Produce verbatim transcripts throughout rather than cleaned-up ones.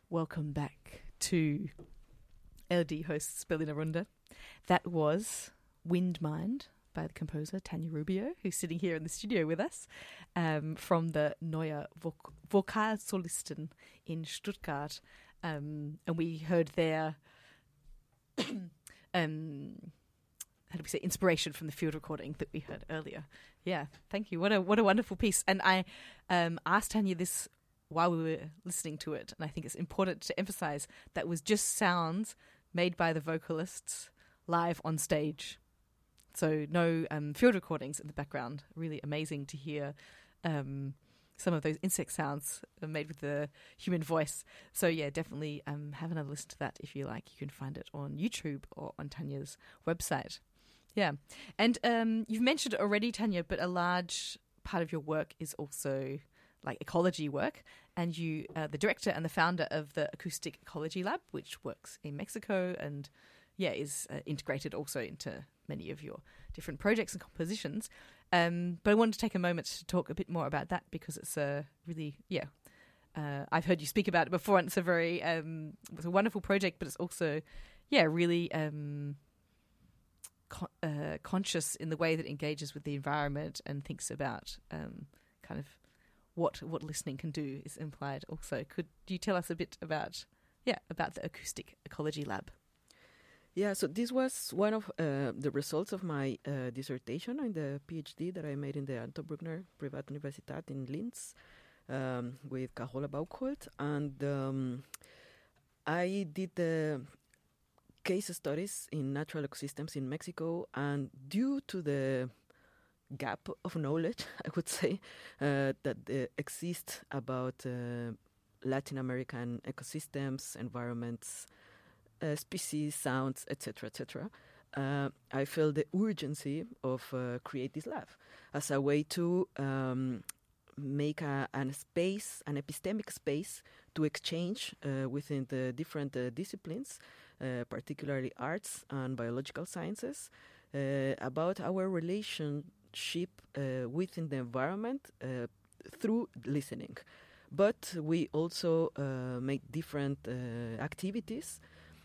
Welcome back to L D hosts Berliner Runde. That was Windmind by the composer Tanya Rubio, who's sitting here in the studio with us, um, from the Neue Vok- Vokalsolisten in Stuttgart. Um, and we heard their, um, how do we say, inspiration from the field recording that we heard earlier. Yeah, thank you. What a what a wonderful piece. And I um, asked Tanya this while we were listening to it, and I think it's important to emphasize that was just sounds made by the vocalists live on stage. So no um, field recordings in the background. Really amazing to hear um, some of those insect sounds made with the human voice. So yeah, definitely um, have another listen to that if you like. You can find it on YouTube or on Tanya's website. Yeah. And um, you've mentioned it already, Tanya, but a large part of your work is also like ecology work, and you are the director and the founder of the Acoustic Ecology Lab, which works in Mexico and yeah is uh, integrated also into many of your different projects and compositions. Um, but I wanted to take a moment to talk a bit more about that because it's a really yeah uh, I've heard you speak about it before, and it's a very um, it's a wonderful project, but it's also yeah really um, con- uh, conscious in the way that it engages with the environment and thinks about um, kind of what what listening can do is implied also. Could you tell us a bit about yeah about the Acoustic Ecology Lab? Yeah, so this was one of uh, the results of my uh, dissertation in the PhD that I made in the Anton Bruckner Privatuniversität in Linz um, with Carola Bauchholz, and um, I did the case studies in natural ecosystems in Mexico, and due to the gap of knowledge, I would say, uh, that uh, exists about uh, Latin American ecosystems, environments, uh, species, sounds, et cetera, et cetera. Uh, I felt the urgency of uh, create this lab as a way to um, make a, a space, an epistemic space to exchange uh, within the different uh, disciplines, uh, particularly arts and biological sciences, uh, about our relation ship uh, within the environment uh, through listening. But we also uh, make different uh, activities.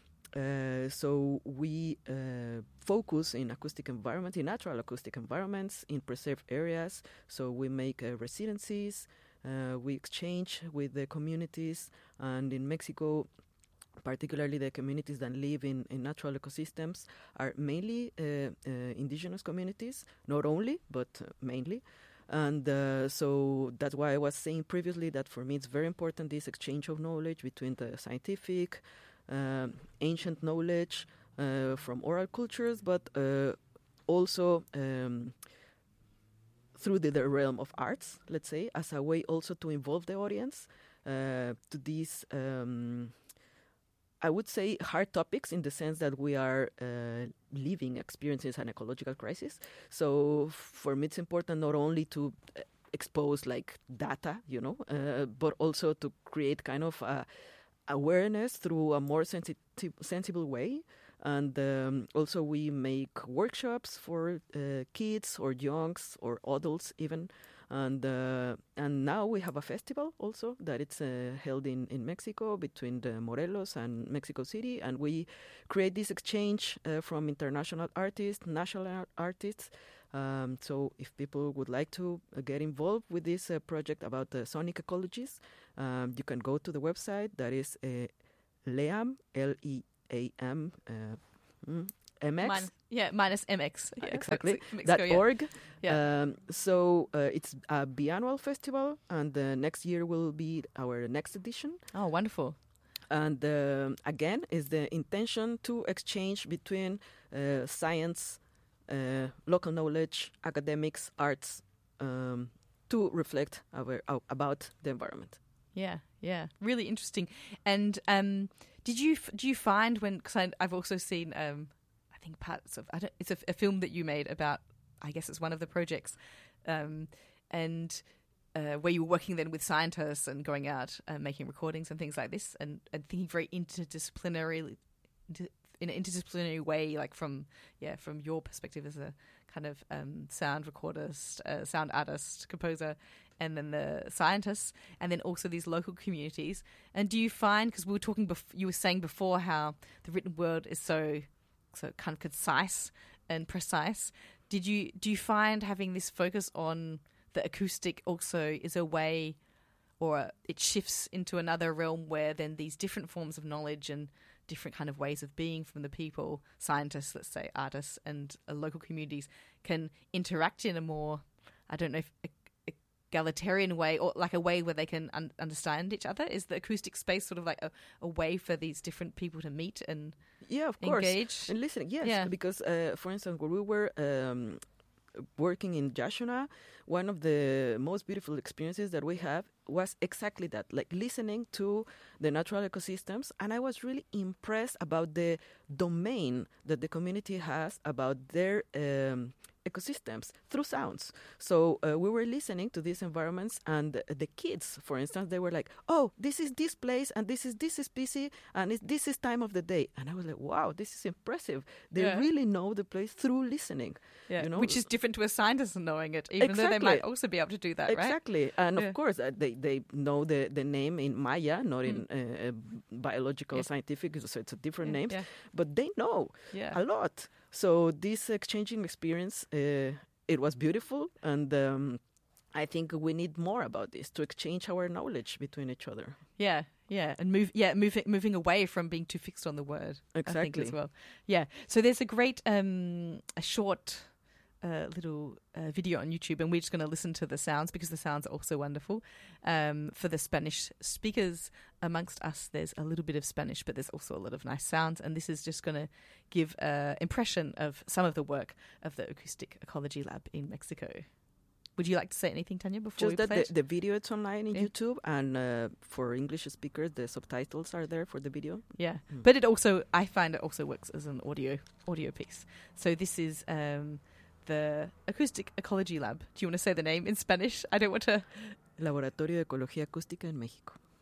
Uh, so we uh, focus in acoustic environment, in natural acoustic environments, in preserved areas. So we make uh, residencies, uh, we exchange with the communities, and in Mexico, particularly the communities that live in, in natural ecosystems are mainly uh, uh, indigenous communities, not only, but uh, mainly. And uh, so that's why I was saying previously that for me it's very important this exchange of knowledge between the scientific, uh, ancient knowledge uh, from oral cultures, but uh, also um, through the, the realm of arts, let's say, as a way also to involve the audience uh, to these um, I would say hard topics in the sense that we are uh, living experiences an ecological crisis. So for me, it's important not only to uh, expose like data, you know, uh, but also to create kind of uh, awareness through a more sensitive, sensible way. And um, also we make workshops for uh, kids or youngs or adults even. And uh, and now we have a festival also that it's uh, held in, in Mexico between the Morelos and Mexico City, and we create this exchange uh, from international artists, national artists. Um, so if people would like to uh, get involved with this uh, project about the sonic ecologies, um, you can go to the website that is uh, LEAM, L E A M, uh, mm, M X. Min- yeah, minus M X. Yeah, exactly. Mexico, dot yeah. org. Yeah. Um, so uh, it's a biannual festival, and uh, next year will be our next edition. Oh, wonderful. And uh, again, is the intention to exchange between uh, science, uh, local knowledge, academics, arts, um, to reflect our, uh, about the environment. Yeah, yeah, really interesting. And um, did you do you find when? Because I've also seen. Um, I think parts of I don't, it's a, a film that you made about, I guess it's one of the projects, um, and uh, where you were working then with scientists and going out and making recordings and things like this, and, and thinking very interdisciplinary, inter, in an interdisciplinary way, like from yeah from your perspective as a kind of um, sound recordist, uh, sound artist, composer, and then the scientists, and then also these local communities. And do you find, because we were talking, bef- you were saying before how the written word is so, so kind of concise and precise. Did you do you find having this focus on the acoustic also is a way, or it shifts into another realm where then these different forms of knowledge and different kind of ways of being from the people, scientists, let's say, artists, and uh, local communities can interact in a more, I don't know, if a, egalitarian way, or like a way where they can un- understand each other? Is the acoustic space sort of like a, a way for these different people to meet and yeah, of course, engage? and listening? Yes, yeah. because uh, for instance, when we were um, working in Yashuna, one of the most beautiful experiences that we have was exactly that, like listening to the natural ecosystems. And I was really impressed about the domain that the community has about their um, ecosystems through sounds. So uh, we were listening to these environments, and the kids, for instance, they were like, oh, this is this place, and this is this species, and it's, this is time of the day. And I was like, wow, this is impressive. They yeah. really know the place through listening. Yeah, you know? Which is different to a scientist knowing it, even exactly. though they might also be able to do that, exactly. right? And yeah. of course, uh, they, they know the, the name in Maya, not in mm. uh, uh, biological, yeah. scientific, so it's a different yeah. names, yeah. but they know yeah. a lot. So this exchanging experience, uh, it was beautiful, and um, I think we need more about this to exchange our knowledge between each other. Yeah, yeah, and move, yeah, moving moving away from being too fixed on the word. Exactly. I think as well. Yeah. So there's a great, um, a short. Uh, little uh, video on YouTube, and we're just going to listen to the sounds because the sounds are also wonderful. Um, for the Spanish speakers amongst us, there's a little bit of Spanish, but there's also a lot of nice sounds, and this is just going to give an impression of some of the work of the Acoustic Ecology Lab in Mexico. Would you like to say anything, Tanya, before Just we that play the, it? the video is online in yeah. YouTube, and uh, for English speakers, the subtitles are there for the video. Yeah, mm. but it also, I find it also works as an audio audio piece. So this is um, the Acoustic Ecology Lab. Do you want to say the name in Spanish? I don't want to... Laboratorio de Ecología Acústica en México.